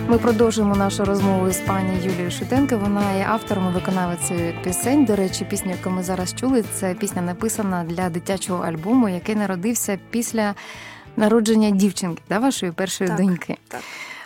Ми продовжуємо нашу розмову з пані Юлією Шутенко. Вона є автором і виконавицею пісень. До речі, пісня, яку ми зараз чули, це пісня написана для дитячого альбому, який народився після народження дівчинки, вашої першої доньки. Так.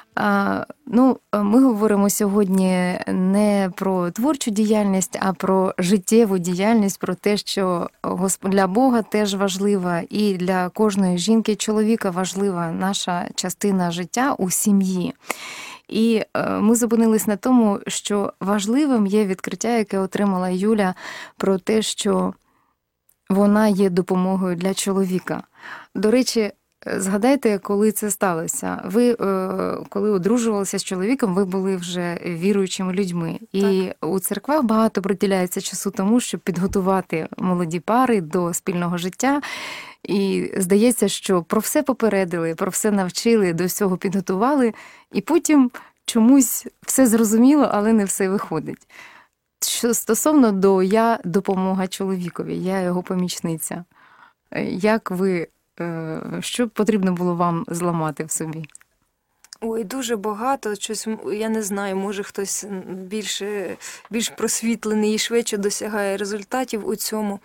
Ми говоримо сьогодні не про творчу діяльність, а про життєву діяльність, про те, що для Бога теж важлива, і для кожної жінки, чоловіка важлива наша частина життя у сім'ї. І ми зупинились на тому, що важливим є відкриття, яке отримала Юля, про те, що вона є допомогою для чоловіка. До речі, згадайте, коли це сталося. Ви, коли одружувалися з чоловіком, ви були вже віруючими людьми. І у церквах багато приділяється часу тому, щоб підготувати молоді пари до спільного життя. І здається, що про все попередили, про все навчили, до всього підготували, і потім чомусь все зрозуміло, але не все виходить. Що стосовно я допомога чоловікові, я його помічниця. Як ви, що потрібно було вам зламати в собі? Ой, дуже багато. Щось, я не знаю, може хтось більш просвітлений і швидше досягає результатів у цьому.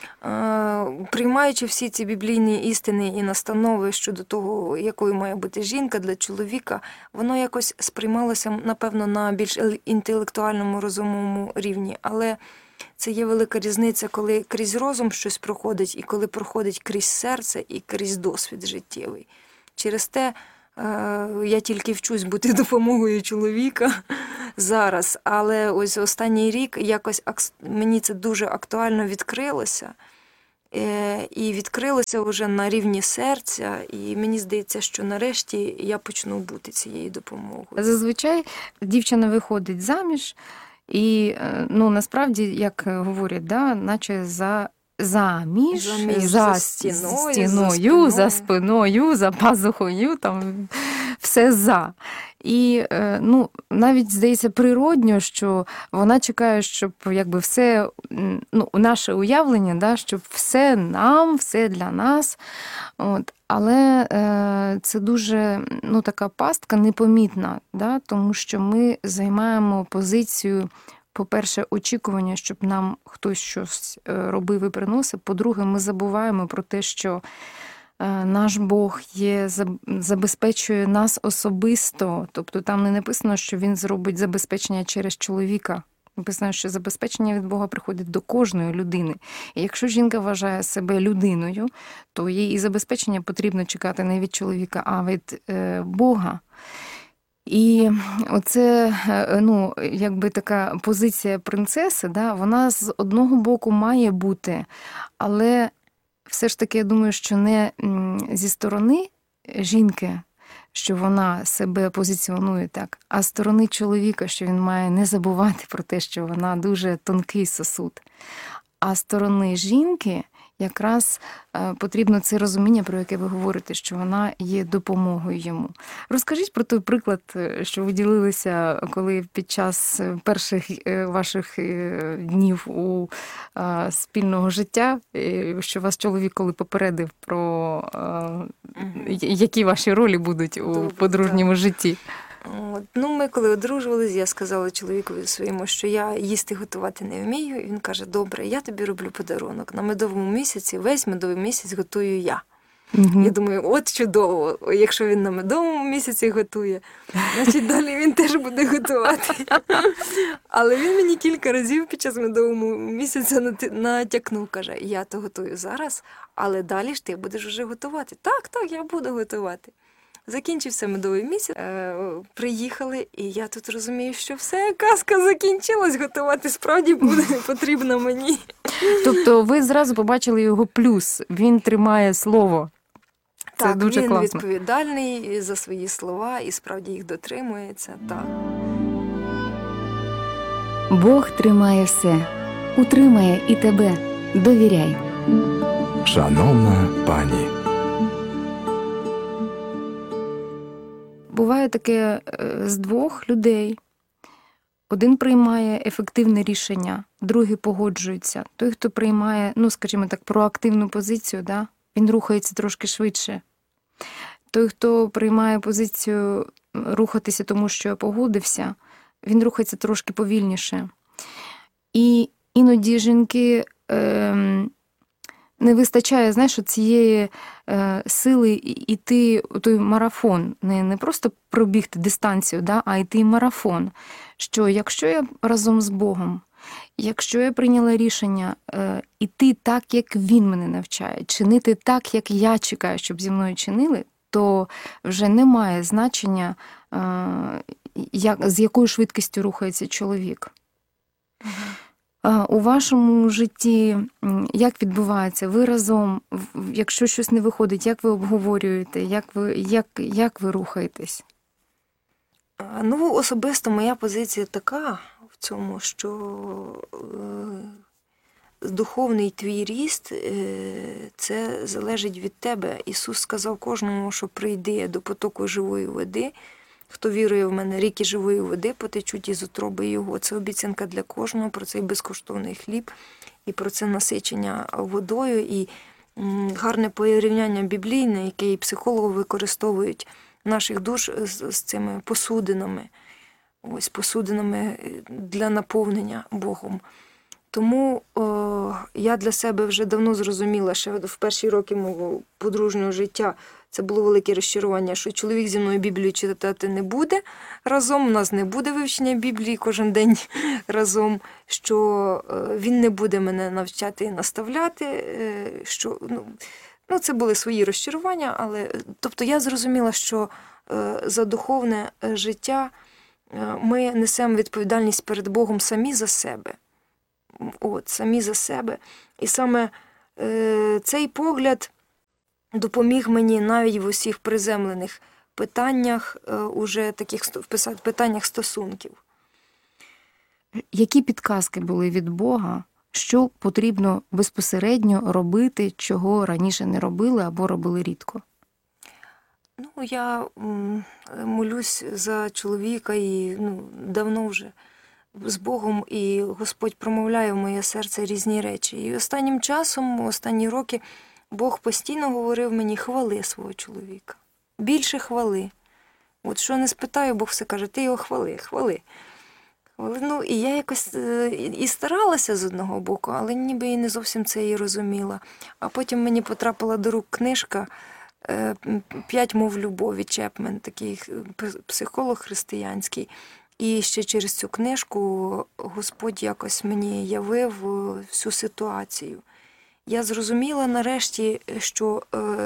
Приймаючи всі ці біблійні істини і настанови щодо того, якою має бути жінка для чоловіка, воно якось сприймалося, напевно, на більш інтелектуальному, розумовому рівні. Але це є велика різниця, коли крізь розум щось проходить, і коли проходить крізь серце і крізь досвід життєвий. Через те я тільки вчусь бути допомогою чоловіка зараз, але ось останній рік якось мені це дуже актуально відкрилося. І відкрилося вже на рівні серця, і мені здається, що нарешті я почну бути цією допомогою. Зазвичай дівчина виходить заміж, і насправді, як говорять, наче заміж за стіною, за спиною, за пазухою, там все за. І навіть здається природньо, що вона чекає, щоб все, наше уявлення, щоб все нам, все для нас. Але це дуже така пастка непомітна, тому що ми займаємо позицію, по-перше, очікування, щоб нам хтось щось робив і приносив. По-друге, ми забуваємо про те, що наш Бог забезпечує нас особисто. Тобто там не написано, що Він зробить забезпечення через чоловіка. Написано, що забезпечення від Бога приходить до кожної людини. І якщо жінка вважає себе людиною, то їй і забезпечення потрібно чекати не від чоловіка, а від Бога. І оце, така позиція принцеси, вона з одного боку має бути, але все ж таки, я думаю, що не зі сторони жінки, що вона себе позиціонує так, а з сторони чоловіка, що він має не забувати про те, що вона дуже тонкий сосуд. А з сторони жінки якраз потрібно це розуміння, про яке ви говорите, що вона є допомогою йому. Розкажіть про той приклад, що ви ділилися, коли під час перших ваших днів у спільного життя, що вас чоловік коли попередив про які ваші ролі будуть у подружньому житті. Ми коли одружувалися, я сказала чоловікові своєму, що я їсти готувати не вмію. І він каже, добре, я тобі роблю подарунок. На медовому місяці, весь медовий місяць готую я. Угу. Я думаю, от чудово, якщо він на медовому місяці готує, значить далі він теж буде готувати. Але він мені кілька разів під час медового місяця натякнув, каже, я то готую зараз, але далі ж ти будеш вже готувати. Так, я буду готувати. Закінчився медовий місяць, приїхали, і я тут розумію, що все, казка закінчилась, готувати справді буде потрібно мені. Тобто ви зразу побачили його плюс, він тримає слово. Це так, дуже він класно. Відповідальний за свої слова і справді їх дотримується. Так. Бог тримає все, утримає і тебе. Довіряй. Шановна пані. Буває таке з двох людей. Один приймає ефективне рішення, другий погоджується. Той, хто приймає, скажімо так, проактивну позицію, він рухається трошки швидше. Той, хто приймає позицію рухатися, тому що я погодився, він рухається трошки повільніше. І іноді жінки не вистачає, знаєш, цієї сили іти у той марафон. Не просто пробігти дистанцію, да, а йти марафон. Що якщо я разом з Богом, якщо я прийняла рішення іти так, як Він мене навчає, чинити так, як я чекаю, щоб зі мною чинили, то вже немає значення, з якою швидкістю рухається чоловік. У вашому житті як відбувається? Ви разом, якщо щось не виходить, як ви обговорюєте, як ви рухаєтесь? Ну, особисто моя позиція така в цьому, що духовний твій ріст – це залежить від тебе. Ісус сказав кожному, що прийди до потоку живої води. Хто вірує в мене, ріки живої води потечуть із утроби його. Це обіцянка для кожного, про цей безкоштовний хліб і про це насичення водою. І гарне порівняння біблійне, яке і психологи використовують наших душ з цими посудинами. Ось посудинами для наповнення Богом. Тому я для себе вже давно зрозуміла, що в перші роки мого подружнього життя це було велике розчарування, що чоловік зі мною Біблію читати не буде разом, у нас не буде вивчення Біблії кожен день разом, що він не буде мене навчати і наставляти, що, це були свої розчарування, але, тобто я зрозуміла, що за духовне життя ми несемо відповідальність перед Богом самі за себе. Самі за себе. І саме цей погляд допоміг мені навіть в усіх приземлених питаннях, уже таких питаннях стосунків. Які підказки були від Бога, що потрібно безпосередньо робити, чого раніше не робили або робили рідко? Я молюсь за чоловіка і давно вже з Богом, і Господь промовляє в моє серце різні речі. І останнім часом, останні роки, Бог постійно говорив мені: хвали свого чоловіка. Більше хвали. От що не спитаю, Бог все каже: ти його хвали. І я якось і старалася з одного боку, але ніби і не зовсім це і розуміла. А потім мені потрапила до рук книжка «5 мов любові» Чепмен, такий психолог християнський. І ще через цю книжку Господь якось мені явив всю ситуацію. Я зрозуміла нарешті, що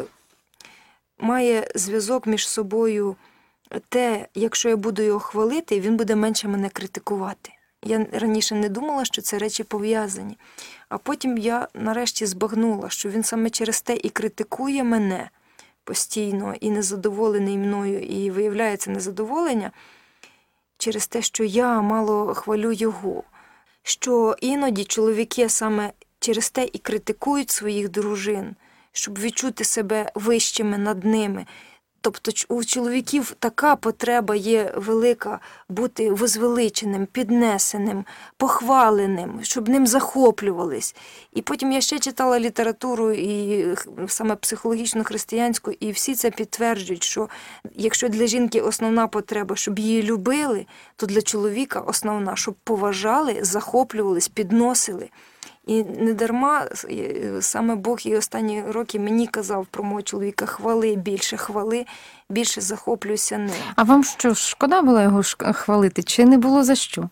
має зв'язок між собою те, якщо я буду його хвалити, він буде менше мене критикувати. Я раніше не думала, що це речі пов'язані. А потім я нарешті збагнула, що він саме через те і критикує мене постійно, і незадоволений мною, і виявляється незадоволення через те, що я мало хвалю його. Що іноді чоловіки саме через те і критикують своїх дружин, щоб відчути себе вищими над ними. Тобто у чоловіків така потреба є велика бути возвеличеним, піднесеним, похваленим, щоб ним захоплювались. І потім я ще читала літературу, і саме психологічну, християнську, і всі це підтверджують, що якщо для жінки основна потреба, щоб її любили, то для чоловіка основна, щоб поважали, захоплювались, підносили. І недарма саме Бог і останні роки мені казав про мого чоловіка: хвали, більше захоплюйся ним. А вам що, шкода було його хвалити, чи не було за що?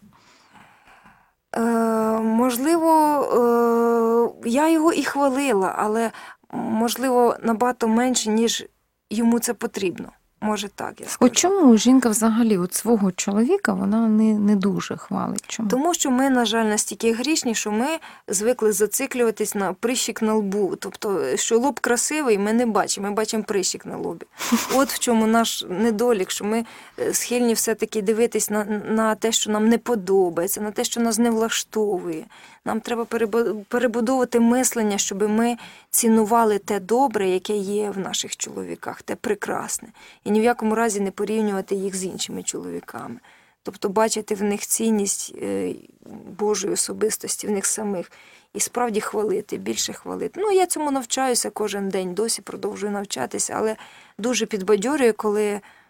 Можливо, я його і хвалила, але, можливо, набагато менше, ніж йому це потрібно. Може так, я скажу. От чому жінка взагалі свого чоловіка вона не дуже хвалить? Чому? Тому що ми, на жаль, настільки грішні, що ми звикли зациклюватись на прищик на лбу. Тобто, що лоб красивий, ми не бачимо, ми бачимо прищик на лобі. От в чому наш недолік, що ми схильні все-таки дивитись на те, що нам не подобається, на те, що нас не влаштовує. Нам треба перебудовувати мислення, щоб ми цінували те добре, яке є в наших чоловіках, те прекрасне. І ні в якому разі не порівнювати їх з іншими чоловіками. Тобто бачити в них цінність Божої особистості, в них самих. І справді хвалити, більше хвалити. Я цьому навчаюся кожен день, досі продовжую навчатися, але дуже підбадьорює, коли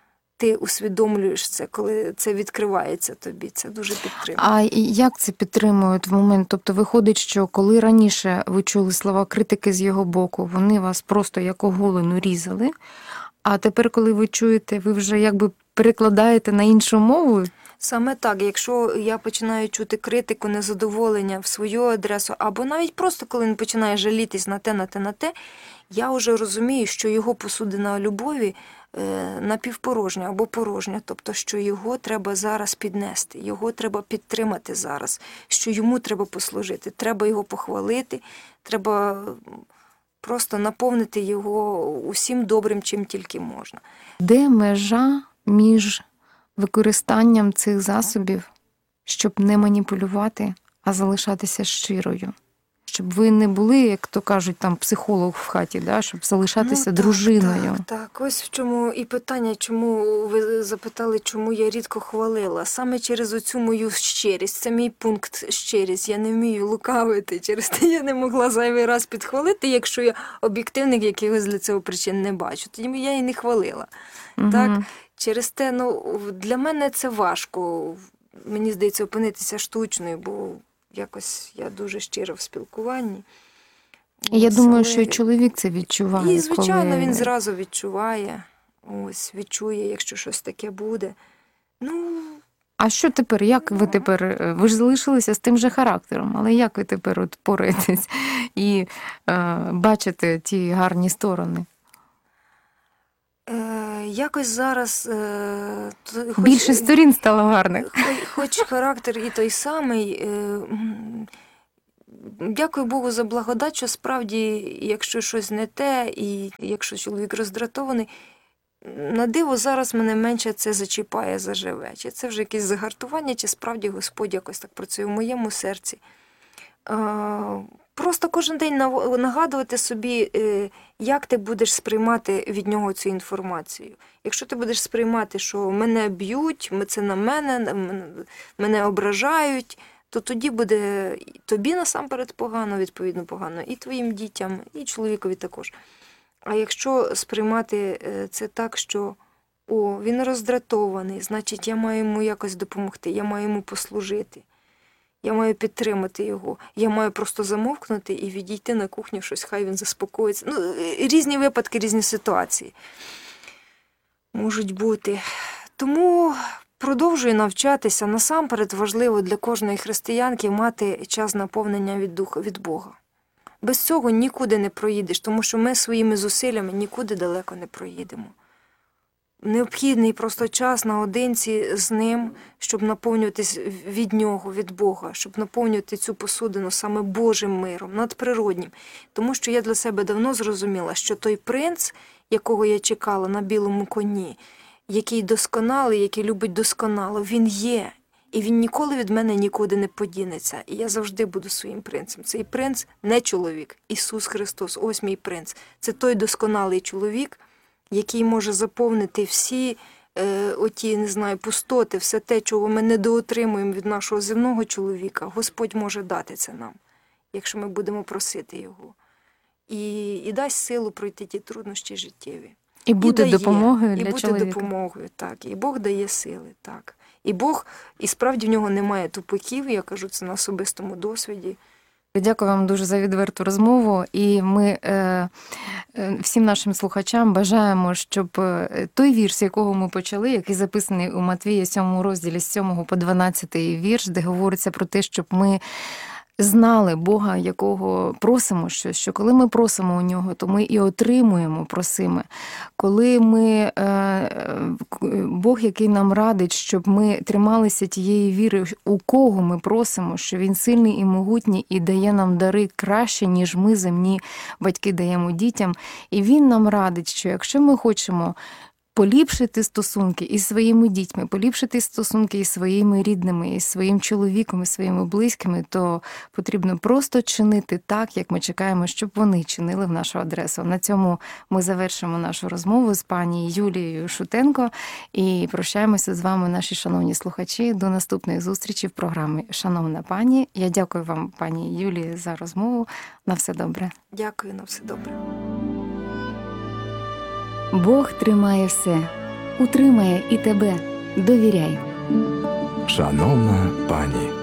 ти усвідомлюєш це, коли це відкривається тобі. Це дуже підтримує. А як це підтримують в момент? Тобто виходить, що коли раніше ви чули слова критики з його боку, вони вас просто як оголену різали, а тепер, коли ви чуєте, ви вже якби перекладаєте на іншу мову? Саме так, якщо я починаю чути критику, незадоволення в свою адресу, або навіть просто коли він починає жалітись на те, я вже розумію, що його посудина любові напівпорожня або порожня, тобто, що його треба зараз піднести, його треба підтримати зараз, що йому треба послужити, треба його похвалити, треба просто наповнити його усім добрим, чим тільки можна. Де межа між використанням цих засобів, щоб не маніпулювати, а залишатися щирою? Щоб ви не були, як то кажуть, там психолог в хаті, да? Щоб залишатися дружиною. Так, ось в чому і питання, чому ви запитали, чому я рідко хвалила. Саме через оцю мою щирість, це мій пункт щирість. Я не вмію лукавити, через те я не могла зайвий раз підхвалити, якщо я об'єктивних якихось для цього причин не бачу. Тоді я її не хвалила. Так? Через те, для мене це важко. Мені здається, опинитися штучною, бо якось я дуже щира в спілкуванні. Я думаю, що і чоловік це відчуває. І, звичайно, він зразу відчуває. Відчує, якщо щось таке буде. А що тепер? Як ви тепер? Ви ж залишилися з тим же характером, але як ви тепер пораєтесь і бачите ті гарні сторони? Якось зараз... Більше сторін стало гарних. Хоч характер і той самий, дякую Богу за благодать, що справді, якщо щось не те, і якщо чоловік роздратований, на диво зараз мене менше це зачіпає, заживе. Чи це вже якесь загартування, чи справді Господь якось так працює в моєму серці. Просто кожен день нагадувати собі, як ти будеш сприймати від нього цю інформацію. Якщо ти будеш сприймати, що мене б'ють, це на мене ображають, то тоді буде тобі насамперед погано, відповідно погано, і твоїм дітям, і чоловікові також. А якщо сприймати це так, що він роздратований, значить я маю йому якось допомогти, я маю йому послужити. Я маю підтримати його. Я маю просто замовкнути і відійти на кухню, щось, хай він заспокоїться. Різні випадки, різні ситуації можуть бути. Тому продовжую навчатися. Насамперед важливо для кожної християнки мати час наповнення від Бога. Без цього нікуди не проїдеш, тому що ми своїми зусиллями нікуди далеко не проїдемо. Необхідний просто час наодинці з ним, щоб наповнюватись від нього, від Бога, щоб наповнювати цю посудину саме Божим миром, надприроднім. Тому що я для себе давно зрозуміла, що той принц, якого я чекала на білому коні, який досконалий, який любить досконало, він є. І він ніколи від мене нікуди не подінеться. І я завжди буду своїм принцем. Цей принц не чоловік, Ісус Христос, ось мій принц. Це той досконалий чоловік, який може заповнити всі пустоти, все те, чого ми недоотримуємо від нашого земного чоловіка. Господь може дати це нам, якщо ми будемо просити Його. І дасть силу пройти ті труднощі життєві. І бути допомогою для чоловіка. І бути допомогою, так. І Бог дає сили, так. І Бог, і справді в нього немає тупиків, я кажу це на особистому досвіді. Дякую вам дуже за відверту розмову. І ми всім нашим слухачам бажаємо, щоб той вірш, з якого ми почали, який записаний у Матвія 7 розділі з 7 по 12 вірш, де говориться про те, щоб ми знали Бога, якого просимо щось, що коли ми просимо у нього, то ми і отримуємо просиме. Коли ми, Бог, який нам радить, щоб ми трималися тієї віри, у кого ми просимо, що він сильний і могутній і дає нам дари краще, ніж ми, земні батьки, даємо дітям. І він нам радить, що якщо ми хочемо поліпшити стосунки із своїми дітьми, поліпшити стосунки із своїми рідними, із своїм чоловіком, із своїми близькими, то потрібно просто чинити так, як ми чекаємо, щоб вони чинили в нашу адресу. На цьому ми завершимо нашу розмову з пані Юлією Шутенко і прощаємося з вами, наші шановні слухачі, до наступної зустрічі в програмі «Шановна пані». Я дякую вам, пані Юлії, за розмову. На все добре. Дякую, на все добре. Бог тримає все, утримає і тебе. Довіряй. Шановна пані.